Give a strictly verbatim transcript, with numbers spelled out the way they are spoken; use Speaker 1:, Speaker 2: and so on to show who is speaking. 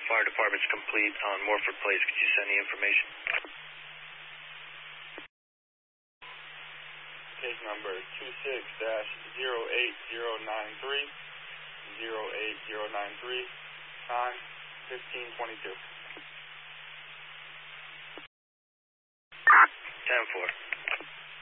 Speaker 1: fire department's complete on Morford Place. Could you send the information?
Speaker 2: Case number two six dash zero eight zero nine three, zero eight zero nine three, time fifteen twenty-two.
Speaker 1: ten four.